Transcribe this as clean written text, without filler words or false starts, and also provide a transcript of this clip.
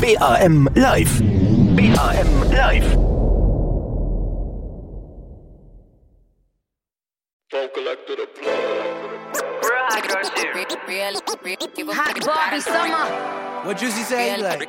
BAM Live. BAM Live. Hot Bobby Summer. What Juicy say? Like,